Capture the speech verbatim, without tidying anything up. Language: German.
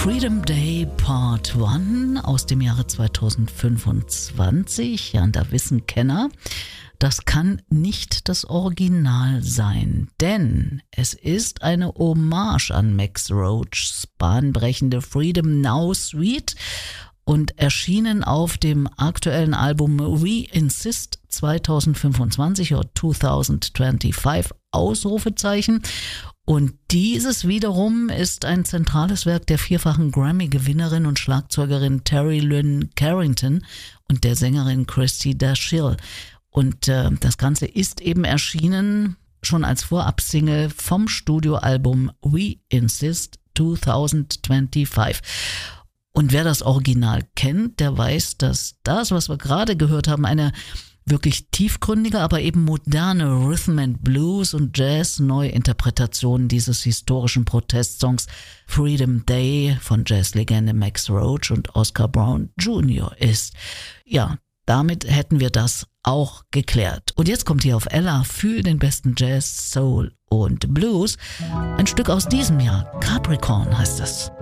Freedom Day Part eins aus dem Jahre zweitausendfünfundzwanzig. Ja, und da wissen Kenner, das kann nicht das Original sein, denn es ist eine Hommage an Max Roachs bahnbrechende Freedom Now Suite und erschienen auf dem aktuellen Album We Insist zweitausendfünfundzwanzig oder zweitausendzweiundzwanzig, Ausrufezeichen. Und dieses wiederum ist ein zentrales Werk der vierfachen Grammy-Gewinnerin und Schlagzeugerin Terry Lynn Carrington und der Sängerin Christy Dashiell. Und äh, das Ganze ist eben erschienen schon als Vorabsingle vom Studioalbum We Insist zweitausendzweiundzwanzig. Und wer das Original kennt, der weiß, dass das, was wir gerade gehört haben, eine wirklich tiefgründige, aber eben moderne Rhythm and Blues und Jazz Neuinterpretation dieses historischen Protestsongs Freedom Day von Jazzlegende Max Roach und Oscar Brown Junior ist. Ja, damit hätten wir das auch geklärt. Und jetzt kommt hier auf Ella für den besten Jazz, Soul und Blues ein Stück aus diesem Jahr. Capricorn heißt es.